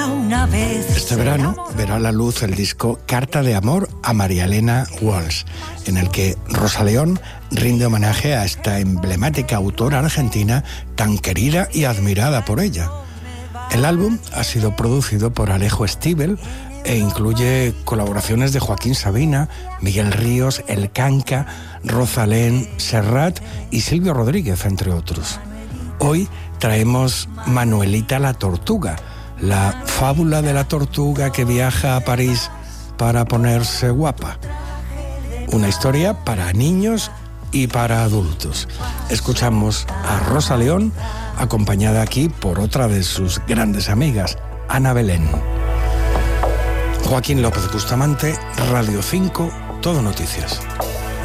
una vez. Este verano verá a la luz el disco Carta de amor a María Elena Walsh, en el que Rosa León rinde homenaje a esta emblemática autora argentina tan querida y admirada por ella. El álbum ha sido producido por Alejo Stivel e incluye colaboraciones de Joaquín Sabina, Miguel Ríos, El Canca, Rosalén, Serrat y Silvio Rodríguez, entre otros. Hoy traemos Manuelita la Tortuga, la fábula de la tortuga que viaja a París para ponerse guapa. Una historia para niños y para adultos. Escuchamos a Rosa León, acompañada aquí por otra de sus grandes amigas, Ana Belén. Joaquín López Bustamante, Radio 5, Todo Noticias.